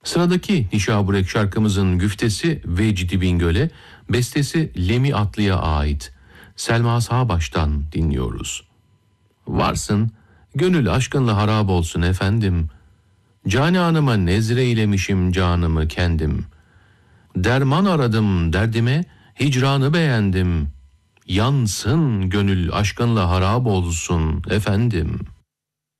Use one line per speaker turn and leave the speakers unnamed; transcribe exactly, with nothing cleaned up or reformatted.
Sıradaki Nişaburek şarkımızın güftesi Vecdi Bingöl'e, bestesi Lemi Atlı'ya ait. Selma Sağbaş'tan dinliyoruz. Varsın, gönül aşkınla harap olsun efendim. Cananıma nezre eylemişim canımı kendim. Derman aradım derdime, hicranı beğendim. Yansın gönül aşkınla harap olsun efendim.